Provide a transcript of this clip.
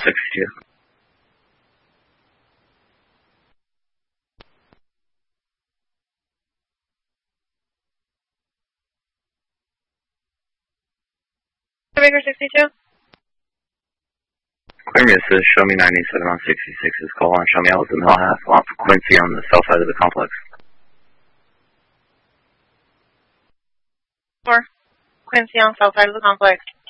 62. Baker 62. Clear me assist, show me 97 on 66 is call on, show me out with the mill half on Quincy on the south side of the complex. 4. Quincy on south side of the complex.